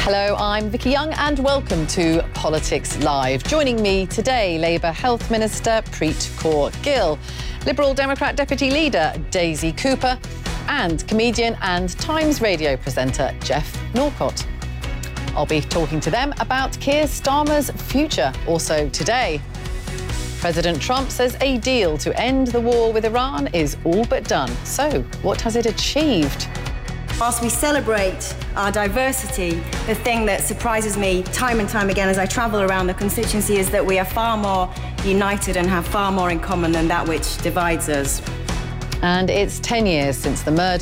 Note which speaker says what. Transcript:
Speaker 1: Hello, I'm Vicky Young and welcome to Politics Live. Joining me today, Labour Health Minister Preet Kaur Gill, Liberal Democrat Deputy Leader Daisy Cooper and comedian and Times radio presenter Geoff Norcott. I'll be talking to them about Keir Starmer's future also today. President Trump says a deal to end the war with Iran is all but done. So, what has it achieved?
Speaker 2: Whilst we celebrate our diversity, the thing that surprises me time and time again as I travel around the constituency is that we are far more united and have far more in common than that which divides us.
Speaker 1: And it's 10 years since the murder